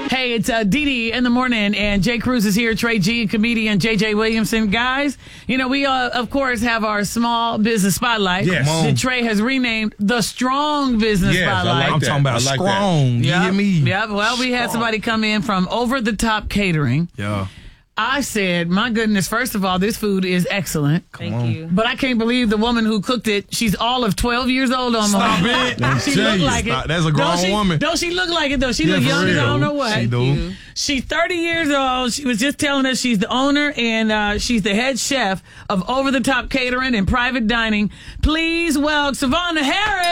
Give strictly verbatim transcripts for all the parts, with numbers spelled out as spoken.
Hey, it's uh, Dee Dee in the morning, and Jay Cruz is here, Trey G, comedian J J Williamson. Guys, you know, we, uh, of course, have our small business spotlight yes. that Trey has renamed the Strong Business yes, Spotlight. I like I'm that. talking about I like strong. That. You yep. hear me? Yep. Well, we had somebody come in from Over the Top Catering. Yeah. I said, my goodness, first of all, this food is excellent. Thank on. you. But I can't believe the woman who cooked it, she's all of twelve years old almost. Stop it. She tell look you. like Stop. it. That's a grown don't she, woman. Don't she look like it, though? She Yeah, look for young as I real. don't know what. She do. She's thirty years old. She was just telling us she's the owner and uh, she's the head chef of Over the Top Catering and Private Dining. Please welcome Savannah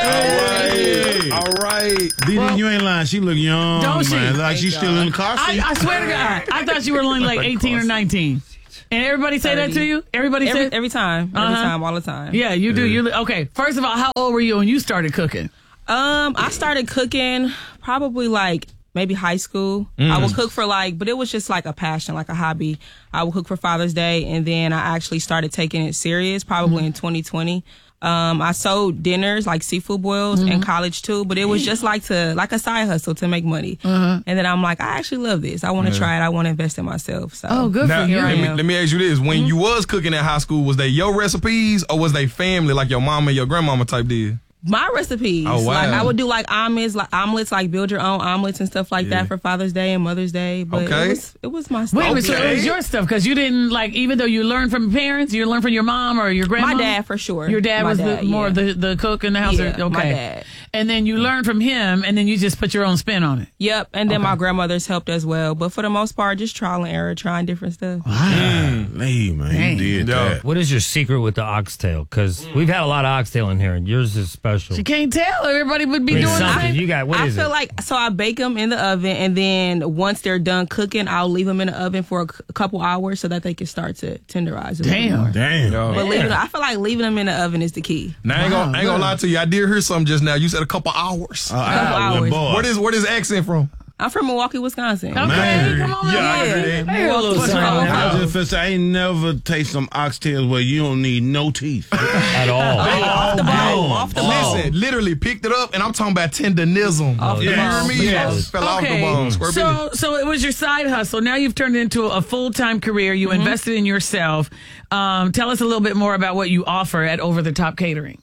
Harris. All right. All right. Dee Well, Dee, you ain't lying. She look young, Don't she? man. Like she's still in the car seat. I, I swear to God, I thought you were only like eighteen or nineteen. And everybody say that to you? Everybody Every, say every time. Every Uh-huh. time, all the time. Yeah, you do. You okay? First of all, how old were you when you started cooking? Um, I started cooking probably like maybe high school. I would cook for like, but it was just like a passion, like a hobby. I would cook for Father's Day, and then I actually started taking it serious probably in twenty twenty. Um, I sold dinners like seafood boils in college too, but it was just like to like a side hustle to make money. And then I'm like, I actually love this. I want to try it. I want to invest in myself. So Oh, good Now, for you. let, me, am. let me ask you this. When you was cooking at high school, was they your recipes or was they family, like your mama and your grandmama type did? my recipes, Oh, wow. like I would do like omelets, like omelets, like build your own omelets and stuff like Yeah. that for Father's Day and Mother's Day. But Okay. it was it was my stuff. Wait a minute, so it Okay. was your stuff because you didn't like, even though you learned from your parents, you learned from your mom or your grandma. My dad for sure. Your dad My was dad, the, more yeah. of the, the cook in the house. Yeah, or, okay. my dad. And then you learned from him, and then you just put your own spin on it. Yep, and then my grandmother's helped as well. But for the most part, just trial and error, trying different stuff. Mm. Hey, man, Dang. you did Yeah. that. What is your secret with the oxtail? Because we've had a lot of oxtail in here, and yours is special. You can't tell. Everybody would be I mean, doing the something. same. You got, what I is feel it? like, so I bake them in the oven, and then once they're done cooking, I'll leave them in the oven for a, c- a couple hours so that they can start to tenderize a little Damn. more. Damn. Yo. But leaving, I feel like leaving them in the oven is the key. Now, I ain't gonna, Wow, I ain't gonna good. lie to you. I did hear something just now. You said a couple hours. Uh, I, hours. boy. Where does where does accent from? I'm from Milwaukee, Wisconsin. Okay, Man. come on. Yeah, I man. heard that. Hey, a little What's something. wrong? I just feel say, I ain't never taste some oxtails where you don't need no teeth. At all. Off the bone, off the bone. Listen, literally picked it up, and I'm talking about tenderism. Off the you bone. hear me? Yes. Fell off the bone. Square so so it was your side hustle. Now you've turned it into a full time career. You Mm-hmm. invested in yourself. Um, tell us a little bit more about what you offer at Over the Top Catering.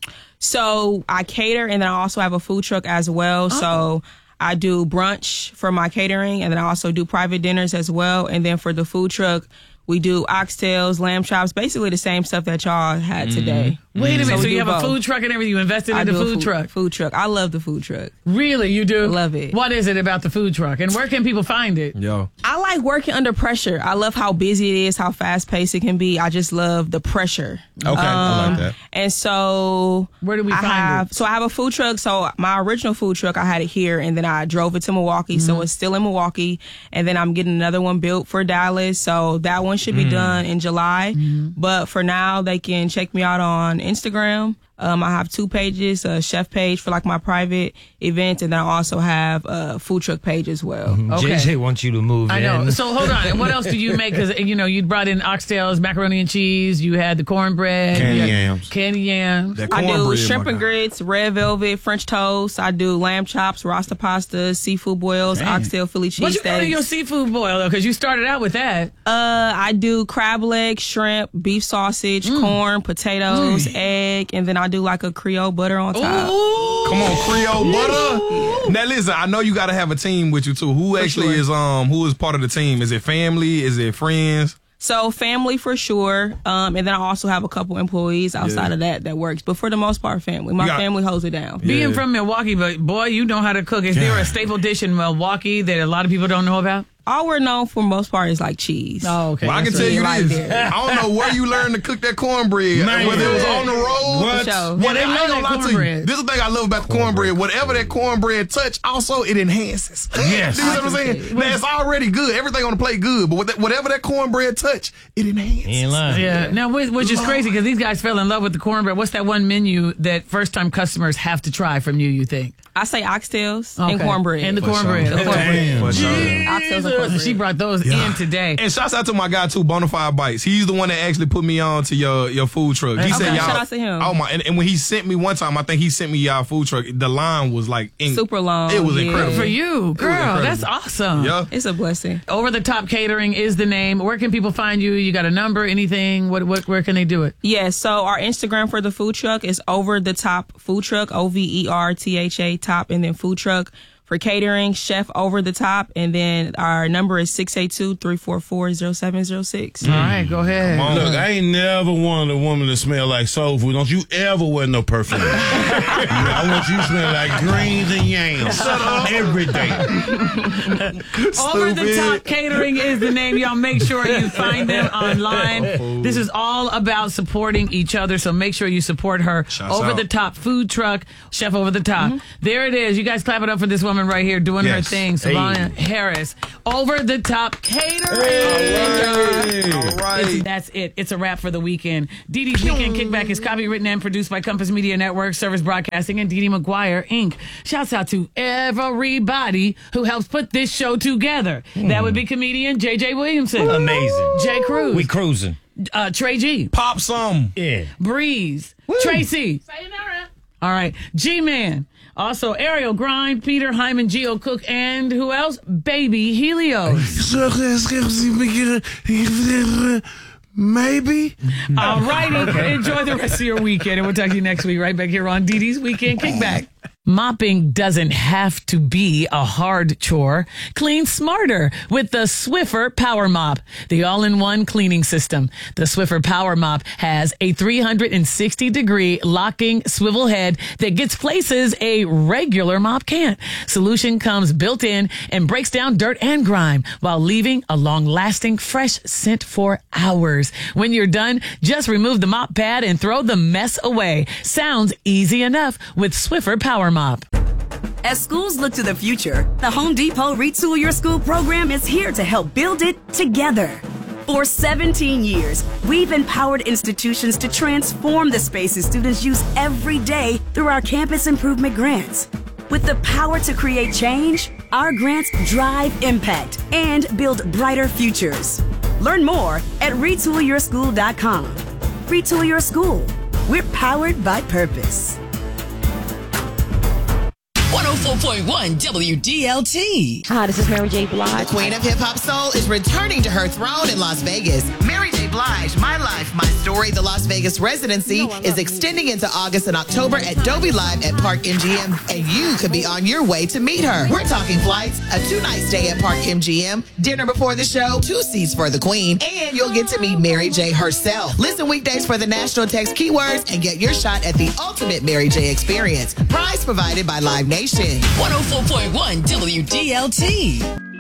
So I cater, and then I also have a food truck as well. So I do brunch for my catering, and then I also do private dinners as well. And then for the food truck, we do oxtails, lamb chops, basically the same stuff that y'all had today. Wait a minute. So So, we you do have a both. food truck and everything. You invested I in the do a food, truck. Food truck. I love the food truck. Really, you do? Love it. What is it about the food truck, and where can people find it? Yo. I like working under pressure. I love how busy it is, how fast paced it can be. I just love the pressure. Okay, I like that. And so Where do we I find have, it? So I have a food truck. So my original food truck, I had it here, and then I drove it to Milwaukee. Mm-hmm. So it's still in Milwaukee, and then I'm getting another one built for Dallas. So that one should be done in July. Mm-hmm. But for now, they can check me out on Instagram. Um, I have two pages, a chef page for like my private events, and then I also have a food truck page as well. Okay. J J wants you to move I in. know. So hold on. And what else do you make? Because you know you brought in oxtails, macaroni and cheese. You had the cornbread, Candy you had yams. candy yams. That I do cornbread, shrimp my and guy. grits, red velvet, French toast. I do lamb chops, rasta pasta, seafood boils, oxtail Philly What you got in your cheesesteaks. seafood boil though? Because you started out with that. Uh, I do crab legs, shrimp, beef sausage, corn, potatoes, egg, and then I do like a Creole butter on top. Ooh. Come on, Creole butter. Now listen, I know you got to have a team with you too. Who actually sure. is um who is part of the team? Is it family? Is it friends? So family for sure, um, and then I also have a couple employees outside Yeah. of that that works. But for the most part, family. My You got- family holds it down. Being Yeah. from Milwaukee, but boy, you know how to cook. Is there a staple dish in Milwaukee that a lot of people don't know about? All we're known for most part is like cheese. Oh, okay. Well, I can That's tell right. you Right this. there. I don't know where you learned to cook that cornbread. Man. Whether it was on the road. What? For sure. What, they I love ain't gonna that lie to you. cornbread. This is the thing I love about the cornbread. Whatever that cornbread touch, also it enhances. Yes. You know what I'm saying? Now, it's already good. Everything on the plate good. But with that- whatever that cornbread touch, it enhances. He ain't lying. Yeah. Now, which, which is crazy because these guys fell in love with the cornbread. What's that one menu that first-time customers have to try from you? You think? I say oxtails and Okay. cornbread. And the cornbread. The cornbread. For sure. Oxtails and And she brought those Yeah. in today. And shouts out to my guy too, Bonafide Bites. He's the one that actually put me on to your your food truck. He Okay, said, y'all, shout out to him. Oh my! And, and when he sent me one time, I think he sent me y'all food truck. The line was like in, Super long, It was yeah. incredible For you, girl, incredible. that's awesome. Yeah. It's a blessing. Over the Top Catering is the name. Where can people find you? You got a number, anything? What, what, where can they do it? Yes, so our Instagram for the food truck is Over the Top Food Truck, O V E R T H A top, and then food truck. For catering, Chef Over the Top, and then our number is six eight two, three four four, zero seven zero six. All right, go ahead. Look, I ain't never wanted a woman to smell like soul food. Don't you ever wear no perfume. Yeah, I want you to smell like greens and yams every day. Over the Top Catering is the name. Y'all make sure you find them online. This is all about supporting each other, so make sure you support her. Shouts Over out. the Top Food Truck, Chef Over the Top. There it is. You guys clap it up for this woman right here doing Yes. her thing. Savannah Harris. Over the Top Catering. All right. It's- that's it. It's a wrap for the weekend. Dee Dee's Weekend Kickback is copywritten and produced by Compass Media Network, Service Broadcasting, and Dee Dee McGuire, Incorporated. Shouts out to everybody who helps put this show together. That would be comedian J J Williamson. Amazing. Jay Cruz. We cruising. uh, Trey G. Pop some. Yeah. Breeze. Tracy. All right. G-Man. Also, Ariel Grind, Peter Hyman, Geo Cook, and who else? Baby Helios. Maybe. All righty. Enjoy the rest of your weekend, and we'll talk to you next week right back here on Dee Dee's Weekend Kickback. Mopping doesn't have to be a hard chore. Clean smarter with the Swiffer Power Mop, the all-in-one cleaning system. The Swiffer Power Mop has a three hundred sixty degree locking swivel head that gets places a regular mop can't. Solution comes built in and breaks down dirt and grime while leaving a long-lasting fresh scent for hours. When you're done, just remove the mop pad and throw the mess away. Sounds easy enough with Swiffer Power Mop. As schools look to the future, the Home Depot Retool Your School program is here to help build it together. For seventeen years, we've empowered institutions to transform the spaces students use every day through our campus improvement grants. With the power to create change, our grants drive impact and build brighter futures. Learn more at retool your school dot com. Retool Your School. We're powered by purpose. one oh four point one W D L T. Hi, this is Mary J. Blige. Queen of Hip Hop Soul is returning to her throne in Las Vegas. Mary J. Blige, My Life, My Story, the Las Vegas residency is extending into August and October at Dolby Live at Park M G M, and you could be on your way to meet her. We're talking flights, a two-night stay at Park M G M, dinner before the show, two seats for the Queen, and you'll get to meet Mary J. herself. Listen weekdays for the national text keywords and get your shot at the ultimate Mary J. experience. Prize provided by Live Nation. one oh four point one W D L T.